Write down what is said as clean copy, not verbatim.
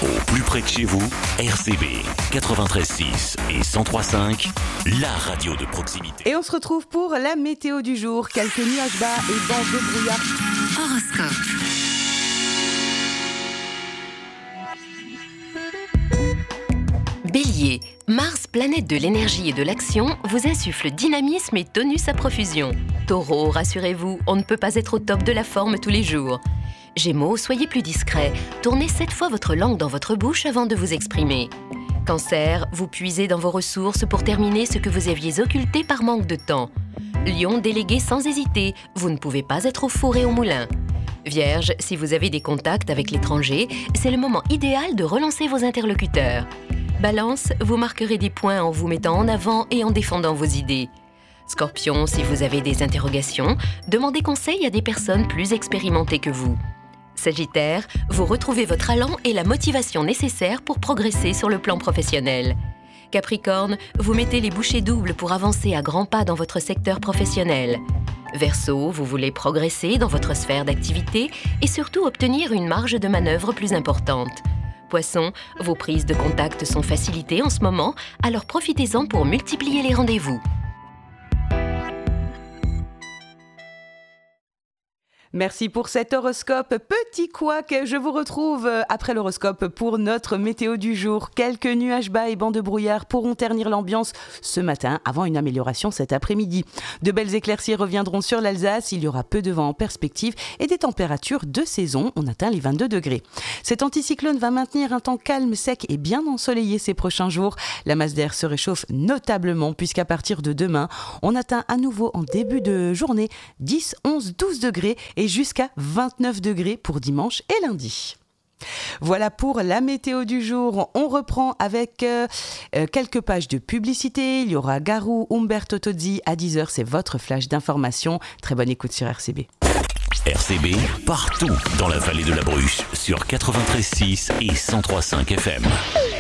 Au plus près de chez vous, RCB 93.6 et 103.5, la radio de proximité. Et on se retrouve pour la météo du jour. Quelques nuages bas et bancs de brouillard. Horoscope. Bélier, Mars, planète de l'énergie et de l'action, vous insuffle dynamisme et tonus à profusion. Taureau, rassurez-vous, on ne peut pas être au top de la forme tous les jours. Gémeaux, soyez plus discret, tournez 7 fois votre langue dans votre bouche avant de vous exprimer. Cancer, vous puisez dans vos ressources pour terminer ce que vous aviez occulté par manque de temps. Lion, déléguez sans hésiter, vous ne pouvez pas être au four et au moulin. Vierge, si vous avez des contacts avec l'étranger, c'est le moment idéal de relancer vos interlocuteurs. Balance, vous marquerez des points en vous mettant en avant et en défendant vos idées. Scorpion, si vous avez des interrogations, demandez conseil à des personnes plus expérimentées que vous. Sagittaire, vous retrouvez votre allant et la motivation nécessaire pour progresser sur le plan professionnel. Capricorne, vous mettez les bouchées doubles pour avancer à grands pas dans votre secteur professionnel. Verseau, vous voulez progresser dans votre sphère d'activité et surtout obtenir une marge de manœuvre plus importante. Poisson, vos prises de contact sont facilitées en ce moment, alors profitez-en pour multiplier les rendez-vous. Merci pour cet horoscope. Petit couac, je vous retrouve après l'horoscope pour notre météo du jour. Quelques nuages bas et bancs de brouillard pourront ternir l'ambiance ce matin avant une amélioration cet après-midi. De belles éclaircies reviendront sur l'Alsace. Il y aura peu de vent en perspective et des températures de saison. On atteint les 22 degrés. Cet anticyclone va maintenir un temps calme, sec et bien ensoleillé ces prochains jours. La masse d'air se réchauffe notablement puisqu'à partir de demain, on atteint à nouveau en début de journée 10, 11, 12 degrés et jusqu'à 29 degrés pour dimanche et lundi. Voilà pour la météo du jour. On reprend avec quelques pages de publicité. Il y aura Garou, Umberto Tozzi à 10h. C'est votre flash d'information. Très bonne écoute sur RCB. RCB, partout dans la vallée de la Bruche, sur 93.6 et 103.5 FM.